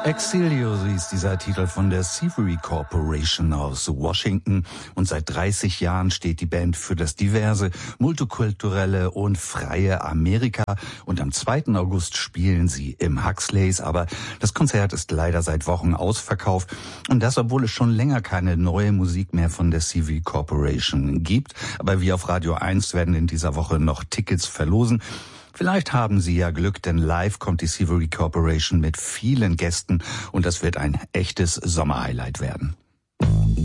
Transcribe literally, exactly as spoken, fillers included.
Exilio, so ist dieser Titel von der Severy Corporation aus Washington. Und seit dreißig Jahren steht die Band für das diverse, multikulturelle und freie Amerika. Und am zweiten August spielen sie im Huxleys. Aber das Konzert ist leider seit Wochen ausverkauft. Und das, obwohl es schon länger keine neue Musik mehr von der Severy Corporation gibt. Aber wir auf Radio eins werden in dieser Woche noch Tickets verlosen. Vielleicht haben Sie ja Glück, denn live kommt die Severy Corporation mit vielen Gästen und das wird ein echtes Sommerhighlight werden.